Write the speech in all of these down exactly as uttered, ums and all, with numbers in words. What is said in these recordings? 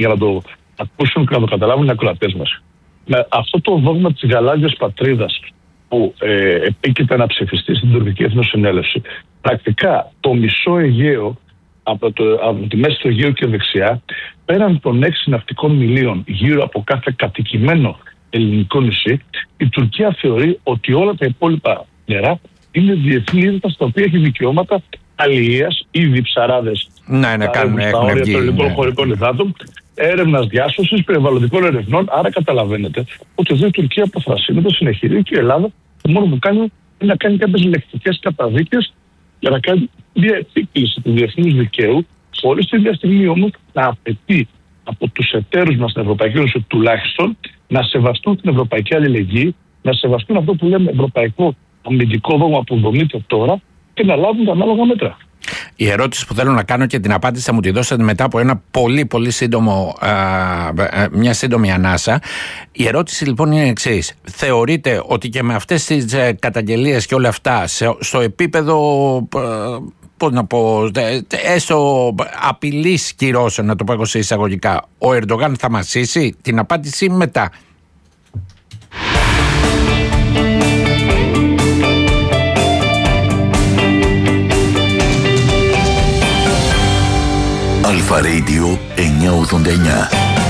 για να το ακούσουν και να το καταλάβουν οι ακροατές μας. Με αυτό το δόγμα της γαλάζιας πατρίδας που ε, επίκειται να ψηφιστεί στην τουρκική εθνοσυνέλευση, πρακτικά το μισό Αιγαίο, από, το, από τη μέση του Αιγαίου και δεξιά, πέραν των έξι ναυτικών μιλίων γύρω από κάθε κατοικημένο ελληνικό νησί, η Τουρκία θεωρεί ότι όλα τα υπόλοιπα νερά είναι διεθνή ύδατα στα οποία έχει δικαιώματα αλληλείας, ήδη ψαράδες ναι, ναι, κάνουν στα όρια των ελληνικών ναι. χωρικών υδάτων, έρευνας διάσωσης, περιβαλλοντικών ερευνών. Άρα καταλαβαίνετε ότι εδώ η Τουρκία αποφασίζεται, συνεχίζει και η Ελλάδα το μόνο που κάνει είναι να κάνει κάποιες λεκτικές καταδίκες για να κάνει μια επίκληση του διεθνούς δικαίου, χωρίς τη ίδια στιγμή όμως να απαιτεί από τους εταίρους μας στην Ευρωπαϊκή Ένωση τουλάχιστον να σεβαστούν την ευρωπαϊκή αλληλεγγύη, να σεβαστούν αυτό που λέμε ευρωπαϊκό αμυντικό δόγμα που δομείται τώρα και να λάβουν τα ανάλογα μέτρα. Η ερώτηση που θέλω να κάνω και την απάντηση θα μου τη δώσετε μετά από ένα πολύ πολύ σύντομο, α, μια σύντομη ανάσα. Η ερώτηση λοιπόν είναι η εξής. Θεωρείτε ότι και με αυτές τις καταγγελίες και όλα αυτά σε, στο επίπεδο, πώς να πω, έστω απειλής κυρώσεων, να το πω εγώ σε εισαγωγικά, ο Ερντογάν θα μασίσει? Την απάντηση μετά. Αλφα Radio εννιακόσια ογδόντα εννιά.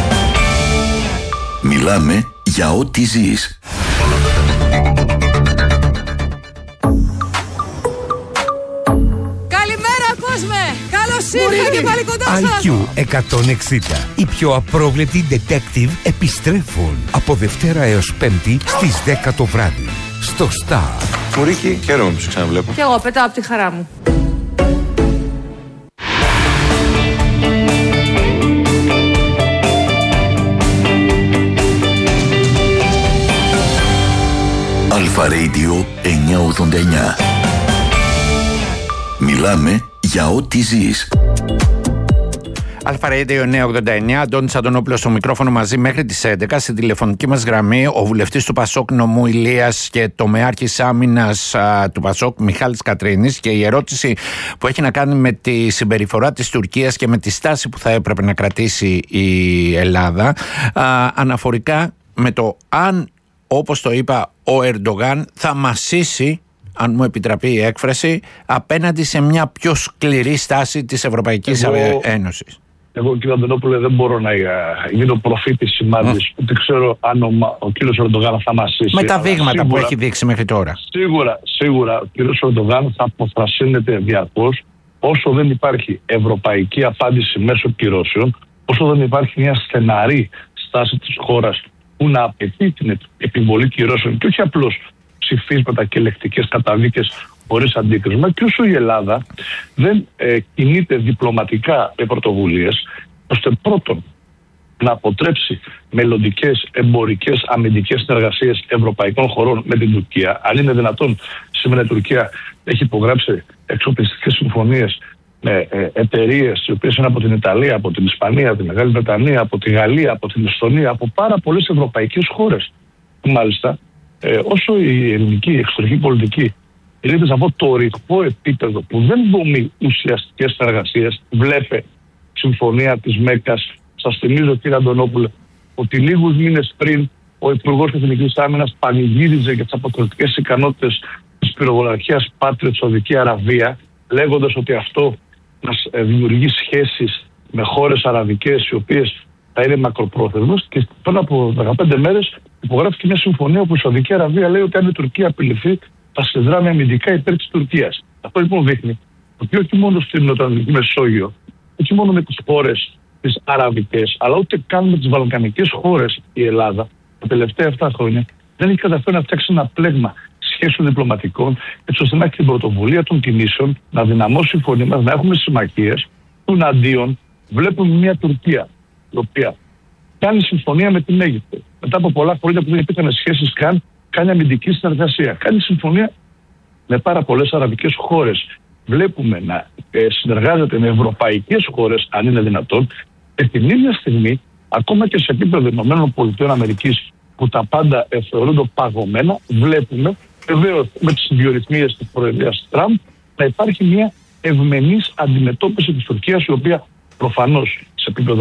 Μιλάμε για ό,τι ζεις. Καλημέρα κόσμε! Καλώς ήρθατε και πάλι κοντά σας! άι κιου εκατόν εξήντα. Οι πιο απρόβλεπτοι detective επιστρέφουν από Δευτέρα έως Πέμπτη στις δέκα το βράδυ. Στο Star. Μουρίκη, χαίρομαι που σε ξαναβλέπω. Κι εγώ πετάω από τη χαρά μου. Αλφα Radio εννιακόσια ογδόντα εννιά. Μιλάμε για ό,τι ζεις. Αλφα Radio εννιακόσια ογδόντα εννιά, Αντώνης Αντωνόπουλος στο μικρόφωνο, μαζί μέχρι τις έντεκα. Στη τηλεφωνική μας γραμμή ο βουλευτής του Πασόκ Νομού Ηλίας και τομεάρχης άμυνας α, του Πασόκ Μιχάλης Κατρίνης, και η ερώτηση που έχει να κάνει με τη συμπεριφορά της Τουρκίας και με τη στάση που θα έπρεπε να κρατήσει η Ελλάδα α, αναφορικά με το αν, όπως το είπα, ο Ερντογάν θα μασίσει, αν μου επιτραπεί η έκφραση, απέναντι σε μια πιο σκληρή στάση της Ευρωπαϊκής εγώ, Ένωσης. Εγώ, κύριε Αντωνόπουλε, δεν μπορώ να γίνω προφήτης σημάδης, mm. ούτε ξέρω αν ο, ο κύριος Ερντογάν θα μασίσει. Με τα δείγματα σίγουρα, που έχει δείξει μέχρι τώρα. Σίγουρα, σίγουρα ο κύριος Ερντογάν θα αποθρασύνεται διαρκώς όσο δεν υπάρχει ευρωπαϊκή απάντηση μέσω κυρώσεων, όσο δεν υπάρχει μια στεναρή στάση της χώρας που να απαιτεί την επιβολή κυρώσεων και όχι απλώς ψηφίσματα και λεκτικές καταδίκες χωρίς αντίκρισμα, και όσο η Ελλάδα δεν ε, κινείται διπλωματικά με πρωτοβουλίες ώστε πρώτον να αποτρέψει μελλοντικές εμπορικές αμυντικές συνεργασίες ευρωπαϊκών χωρών με την Τουρκία. Αν είναι δυνατόν, σήμερα η Τουρκία έχει υπογράψει εξοπλιστικές συμφωνίες με ε, εταιρείες οι οποίες είναι από την Ιταλία, από την Ισπανία, από τη Μεγάλη Βρετανία, από τη Γαλλία, από την Εστονία, από πάρα πολλές ευρωπαϊκές χώρες. Μάλιστα, ε, όσο η ελληνική εξωτερική πολιτική είναι σε αυτό το ρηχό επίπεδο που δεν δομεί ουσιαστικές συνεργασίες, βλέπε συμφωνία της Μέκκας. Σας θυμίζω, κύριε Αντωνόπουλε, ότι λίγους μήνες πριν ο Υπουργός Εθνικής Άμυνας πανηγύριζε για τις αποκριτικές ικανότητες της πυροβολαρχίας Patriot στη Σαουδική Αραβία, λέγοντας ότι αυτό μας δημιουργεί σχέσεις με χώρες αραβικές οι οποίες θα είναι μακροπρόθεσμες, και πριν από δεκαπέντε μέρες υπογράφηκε μια συμφωνία όπου η Σαουδική Αραβία λέει ότι αν η Τουρκία απειληθεί θα συνδράμει αμυντικά υπέρ της Τουρκίας. Αυτό λοιπόν δείχνει ότι όχι μόνο στην Νοτιοανατολική Μεσόγειο, όχι μόνο με τις χώρες τις αραβικές, αλλά ούτε καν με τις βαλκανικές χώρες η Ελλάδα τα τελευταία αυτά χρόνια δεν έχει καταφέρει να φτιάξει ένα πλέγμα σχέσεων διπλωματικών, έτσι ώστε να έχει την πρωτοβουλία των κινήσεων, να δυναμώσει η φωνή μας, να έχουμε συμμαχίες. Τουναντίον, βλέπουμε μια Τουρκία η οποία κάνει συμφωνία με την Αίγυπτο. Μετά από πολλά χρόνια που δεν υπήρχαν σχέσεις καν, κάνει αμυντική συνεργασία. Κάνει συμφωνία με πάρα πολλές αραβικές χώρες. Βλέπουμε να ε, συνεργάζεται με ευρωπαϊκές χώρες, αν είναι δυνατόν, και την ίδια στιγμή, ακόμα και σε επίπεδο ΗΠΑ, που τα πάντα ε, θεωρούνται παγωμένα, βλέπουμε βεβαίως με τις ιδιορυθμίες της προεδρίας Τραμπ να υπάρχει μια ευμενής αντιμετώπιση της Τουρκίας, η οποία προφανώς σε επίπεδο